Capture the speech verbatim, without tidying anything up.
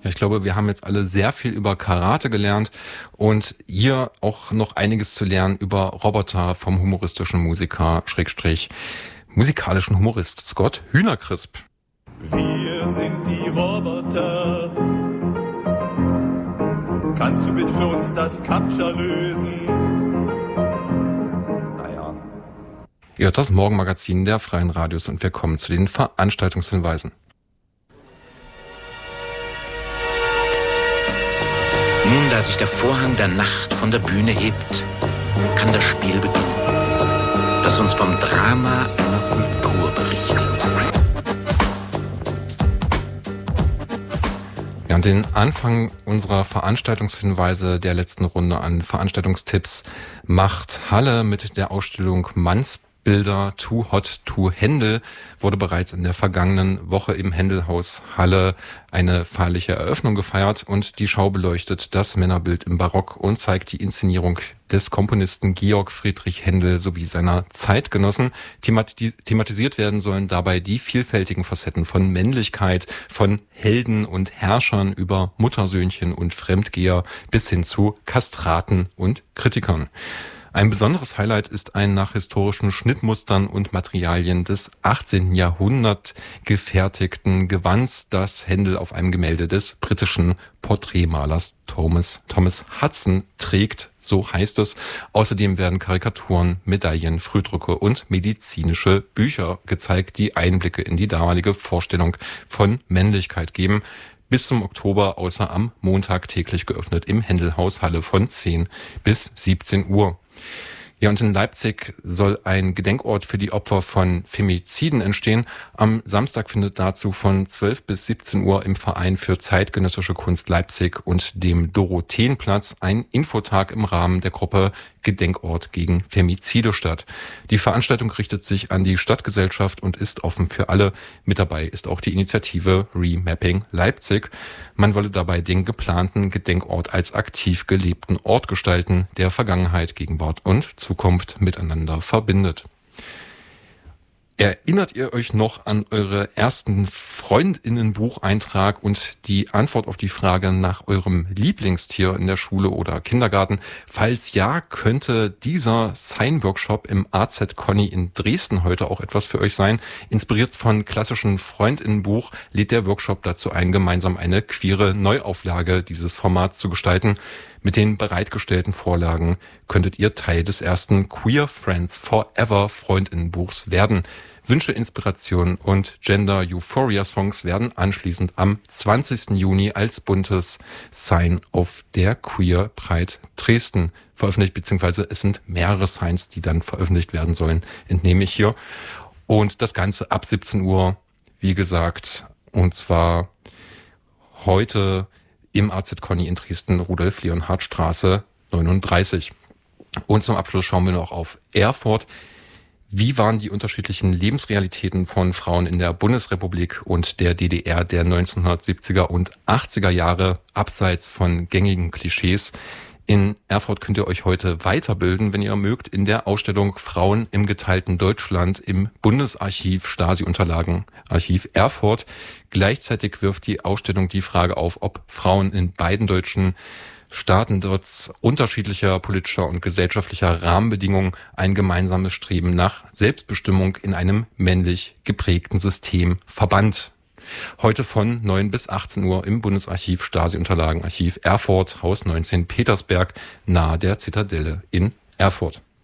Ja, ich glaube, wir haben jetzt alle sehr viel über Karate gelernt und ihr auch noch einiges zu lernen über Roboter vom humoristischen Musiker, Schrägstrich, musikalischen Humorist Scott Hühnercrisp. Wir sind die Roboter. Kannst du bitte für uns das Captcha lösen? Naja. Ihr hört das Morgenmagazin der Freien Radios und wir kommen zu den Veranstaltungshinweisen. Nun, da sich der Vorhang der Nacht von der Bühne hebt, kann das Spiel beginnen, das uns vom Drama einer Kultur berichtet. Ja, und den Anfang unserer Veranstaltungshinweise der letzten Runde an Veranstaltungstipps macht Halle mit der Ausstellung Mannsbilder Too Hot to Handle. Wurde bereits in der vergangenen Woche im Händelhaus Halle eine feierliche Eröffnung gefeiert und die Schau beleuchtet das Männerbild im Barock und zeigt die Inszenierung des Komponisten Georg Friedrich Händel sowie seiner Zeitgenossen. Thematisiert werden sollen dabei die vielfältigen Facetten von Männlichkeit, von Helden und Herrschern über Muttersöhnchen und Fremdgeher bis hin zu Kastraten und Kritikern. Ein besonderes Highlight ist ein nach historischen Schnittmustern und Materialien des achtzehnten Jahrhunderts gefertigten Gewands, das Händel auf einem Gemälde des britischen Porträtmalers Thomas, Thomas Hudson trägt, so heißt es. Außerdem werden Karikaturen, Medaillen, Frühdrucke und medizinische Bücher gezeigt, die Einblicke in die damalige Vorstellung von Männlichkeit geben. Bis zum Oktober, außer am Montag täglich geöffnet im Händelhaus Halle von zehn bis siebzehn Uhr. Ja, und in Leipzig soll ein Gedenkort für die Opfer von Femiziden entstehen. Am Samstag findet dazu von zwölf bis siebzehn Uhr im Verein für zeitgenössische Kunst Leipzig und dem Dorotheenplatz ein Infotag im Rahmen der Gruppe Gedenkort gegen Femizide statt. Die Veranstaltung richtet sich an die Stadtgesellschaft und ist offen für alle. Mit dabei ist auch die Initiative Remapping Leipzig. Man wolle dabei den geplanten Gedenkort als aktiv gelebten Ort gestalten, der Vergangenheit, Gegenwart und Zukunft miteinander verbindet. Erinnert ihr euch noch an eure ersten Freundinnenbucheintrag und die Antwort auf die Frage nach eurem Lieblingstier in der Schule oder Kindergarten? Falls ja, könnte dieser Sign-Workshop im A Z Conny in Dresden heute auch etwas für euch sein. Inspiriert von klassischen Freundinnenbuch lädt der Workshop dazu ein, gemeinsam eine queere Neuauflage dieses Formats zu gestalten. Mit den bereitgestellten Vorlagen könntet ihr Teil des ersten Queer Friends Forever Freundinnenbuchs werden. Wünsche, Inspirationen und Gender-Euphoria-Songs werden anschließend am zwanzigsten Juni als buntes Sign auf der Queer Pride Dresden veröffentlicht, beziehungsweise es sind mehrere Signs, die dann veröffentlicht werden sollen, entnehme ich hier. Und das Ganze ab siebzehn Uhr, wie gesagt, und zwar heute im A Z Conny in Dresden, Rudolf-Leonhard-Straße neununddreißig. Und zum Abschluss schauen wir noch auf Erfurt. Wie waren die unterschiedlichen Lebensrealitäten von Frauen in der Bundesrepublik und der D D R der neunzehnhundertsiebziger und achtziger Jahre abseits von gängigen Klischees? In Erfurt könnt ihr euch heute weiterbilden, wenn ihr mögt, in der Ausstellung Frauen im geteilten Deutschland im Bundesarchiv Stasi-Unterlagen, Archiv Erfurt. Gleichzeitig wirft die Ausstellung die Frage auf, ob Frauen in beiden deutschen Staaten trotz unterschiedlicher politischer und gesellschaftlicher Rahmenbedingungen ein gemeinsames Streben nach Selbstbestimmung in einem männlich geprägten System verband. Heute von neun bis achtzehn Uhr im Bundesarchiv Stasi-Unterlagen, Archiv Erfurt, Haus neunzehn Petersberg, nahe der Zitadelle in Erfurt.